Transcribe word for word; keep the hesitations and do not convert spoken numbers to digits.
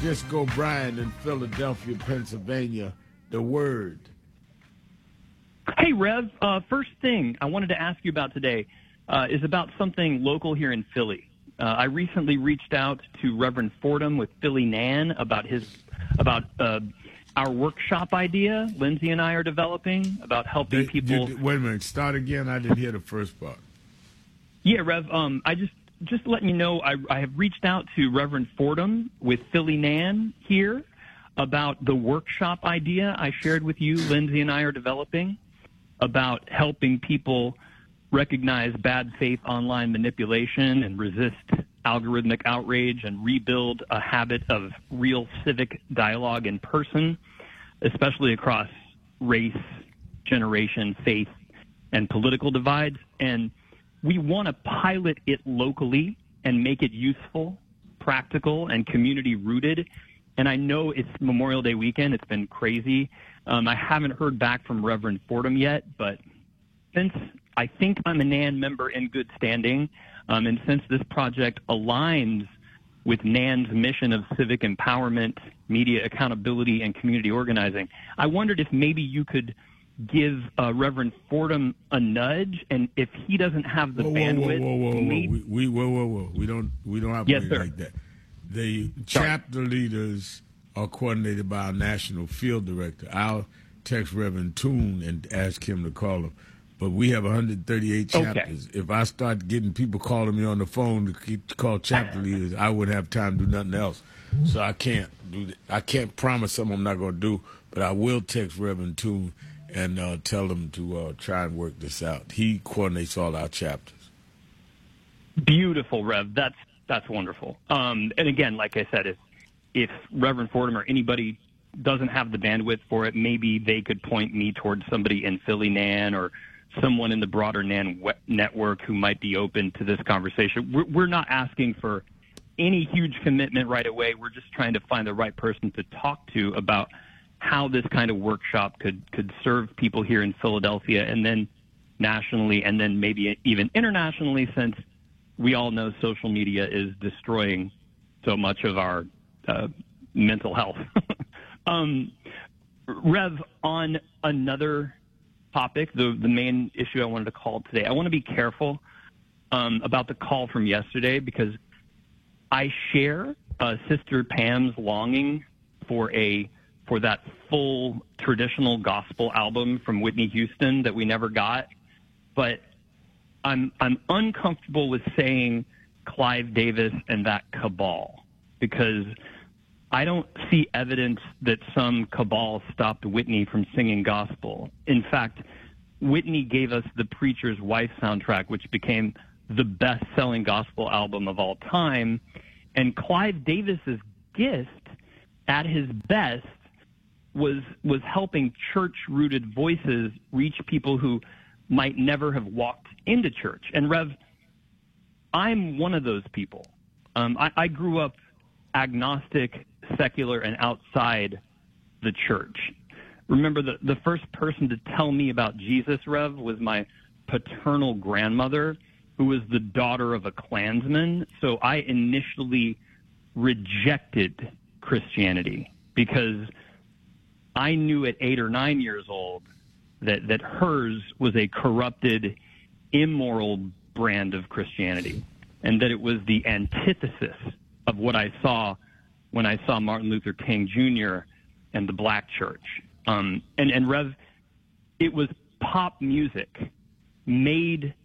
Disco Brian in Philadelphia, Pennsylvania. The word. Hey, Rev. Uh, first thing I wanted to ask you about today uh, is about something local here in Philly. Uh, I recently reached out to Reverend Fordham with Philly Nan about his about uh, our workshop idea Lindsay and I are developing about helping They, people. you, wait a minute. Start again. I didn't hear the first part. Yeah, Rev. Um, I just just letting you know I, I have reached out to Reverend Fordham with Philly Nan here about the workshop idea I shared with you, Lindsay and I are developing, about helping people recognize bad faith online manipulation and resist algorithmic outrage and rebuild a habit of real civic dialogue in person, especially across race, generation, faith, and political divides. And we want to pilot it locally and make it useful, practical, and community-rooted. And I know it's Memorial Day weekend. It's been crazy. Um, I haven't heard back from Reverend Fordham yet, but since I think I'm a N A N member in good standing, um, and since this project aligns with N A N's mission of civic empowerment, media accountability, and community organizing, I wondered if maybe you could give uh, Reverend Fordham a nudge, and if he doesn't have the whoa, bandwidth, whoa, whoa, whoa, whoa, maybe... whoa. We, we, whoa, whoa, whoa. We don't, we don't operate Yes, sir. like that. The Sorry. chapter leaders are coordinated by our national field director. I'll text Reverend Toon and ask him to call him. But we have one hundred thirty-eight chapters. Okay. If I start getting people calling me on the phone to keep, to call chapter leaders, I wouldn't have time to do nothing else. So I can't do that. I can't promise something I'm not going to do, but I will text Reverend Toon and uh, tell him to uh, try and work this out. He coordinates all our chapters. Beautiful, Rev. That's that's wonderful. Um, and again, like I said, if if Reverend Fordham or anybody doesn't have the bandwidth for it, maybe they could point me towards somebody in Philly N A N or someone in the broader N A N network who might be open to this conversation. We're, we're not asking for any huge commitment right away. We're just trying to find the right person to talk to about how this kind of workshop could, could serve people here in Philadelphia and then nationally and then maybe even internationally, since we all know social media is destroying so much of our uh, mental health. um, Rev, on another topic, the, the main issue I wanted to call today, I want to be careful um, about the call from yesterday because I share uh, Sister Pam's longing for a for that full traditional gospel album from Whitney Houston that we never got, but I'm I'm uncomfortable with saying Clive Davis and that cabal because I don't see evidence that some cabal stopped Whitney from singing gospel. In fact, Whitney gave us The Preacher's Wife soundtrack, which became the best-selling gospel album of all time. And Clive Davis's gift, at his best, was was helping church-rooted voices reach people who might never have walked into church. And Rev, I'm one of those people. Um, I, I grew up agnostic, secular, and outside the church. Remember, the, the first person to tell me about Jesus, Rev, was my paternal grandmother, who was the daughter of a Klansman. So I initially rejected Christianity because I knew at eight or nine years old that, that hers was a corrupted, immoral brand of Christianity, and that it was the antithesis of what I saw when I saw Martin Luther King Junior and the black church. Um, and, and Rev, it was pop music made